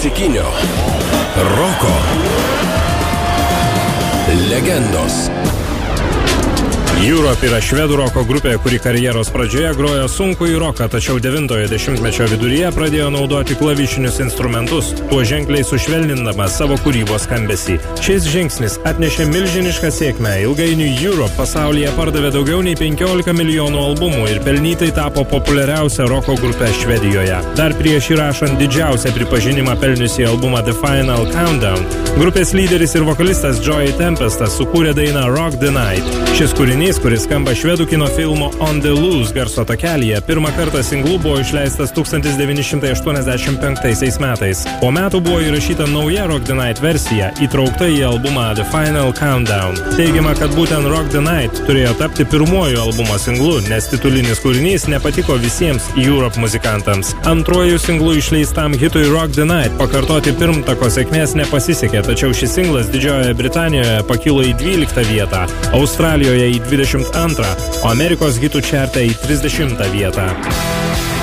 klasikinio roko legendos. Europe yra švedų roko grupė, kuri karjeros pradžioje grojo sunkųjį roką, tačiau 90-ojo dešimtmečio viduryje pradėjo naudoti klavišinius instrumentus, tuo ženkliai sušvelnindama savo kūrybos skambesį. Šis žingsnis atnešė milžinišką sėkmę. Ilgainiui Europe pasaulyje pardavė daugiau nei 15 milijonų albumų ir pelnytai tapo populiariausia roko grupė Švedijoje. Dar prieš įrašant didžiausią pripažinimą pelniusį albumą The Final Countdown, grupės lyderis ir vokalistas Joey Tempestas sukūrė dainą Rock the Night. Šis kūrinys, kuris skamba švedų kino filmo On the Loose garso takelyje, pirmą kartą singlu buvo išleistas 1985 metais. Po metų buvo įrašyta nauja Rock the Night versija, įtraukta į albumą The Final Countdown. Teigiama, kad būtent Rock the Night turėjo tapti pirmuoju albumo singlu, nes titulinis kūrinys nepatiko visiems Europe muzikantams. Antruoju singlu išleistam hitui Rock the Night pakartoti pirmtako sėkmės nepasisekė, tačiau šis singlas Didžiojoje Britanijoje pakilo į 12 vietą, Australijoje į 22, o Amerikos hitų čarte į 30 vietą.